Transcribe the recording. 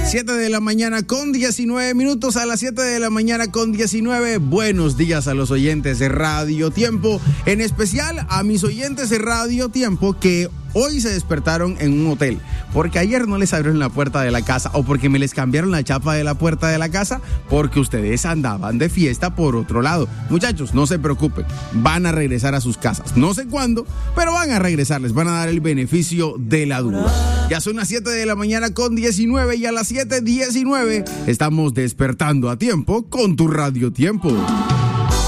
7 de la mañana con 19 minutos. A las 7 de la mañana con 19. Buenos días a los oyentes de Radio Tiempo. En especial a mis oyentes de Radio Tiempo que hoy se despertaron en un hotel porque ayer no les abrieron la puerta de la casa o porque me les cambiaron la chapa de la puerta de la casa porque ustedes andaban de fiesta por otro lado. Muchachos, no se preocupen, van a regresar a sus casas. No sé cuándo, pero van a regresar, les van a dar el beneficio de la duda. Ya son las 7 de la mañana con 19 y a las 7:19 estamos despertando a tiempo con tu Radio Tiempo.